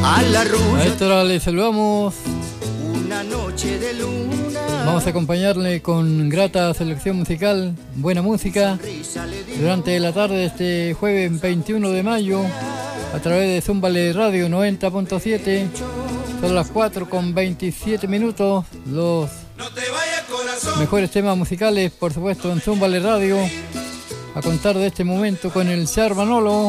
A la rubia. A esta hora le saludamos. Una noche de luna. Vamos a acompañarle con grata selección musical, buena música, durante la tarde de este jueves 21 de mayo, a través de Zúmbale Radio 90.7. Son las 4:27. Los mejores temas musicales, por supuesto, en Zúmbale Radio. A contar de este momento con el Char Manolo.